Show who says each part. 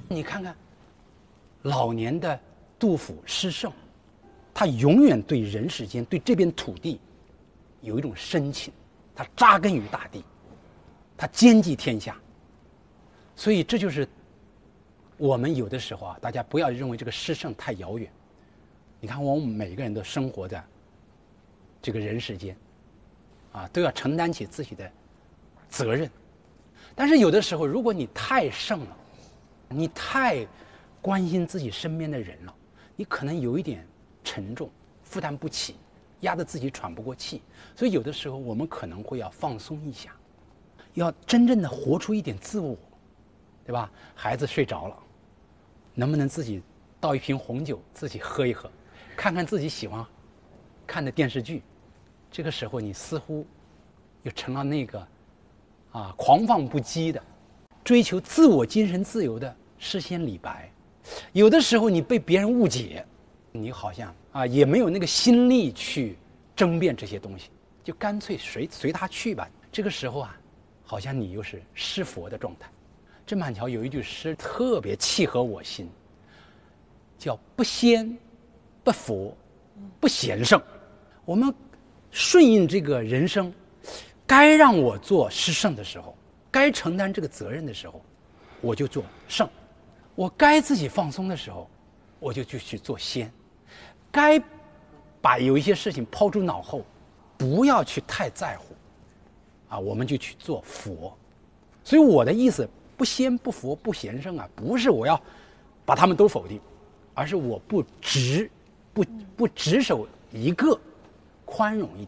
Speaker 1: 你看看，老年的杜甫诗圣，他永远对人世间、对这片土地有一种深情，他扎根于大地，他兼济天下。所以这就是我们有的时候啊，大家不要认为这个诗圣太遥远。你看，我们每个人都生活在这个人世间，啊，都要承担起自己的责任。但是有的时候，如果你太圣了，你太关心自己身边的人了，你可能有一点沉重，负担不起，压得自己喘不过气。所以有的时候我们可能会要放松一下，要真正的活出一点自我，对吧？孩子睡着了，能不能自己倒一瓶红酒自己喝一喝，看看自己喜欢看的电视剧？这个时候你似乎又成了那个狂放不羁的追求自我精神自由的诗仙李白。有的时候你被别人误解，你好像也没有那个心力去争辩这些东西，就干脆随他去吧。这个时候好像你又是诗佛的状态。郑板桥有一句诗特别契合我心，叫不仙不佛不贤圣。我们顺应这个人生，该让我做诗圣的时候，该承担这个责任的时候，我就做圣；我该自己放松的时候，我就去做仙；该把有一些事情抛诸脑后，不要去太在乎，我们就去做佛。所以我的意思，不仙不佛不贤圣不是我要把他们都否定，而是我不执守一个，宽容一点。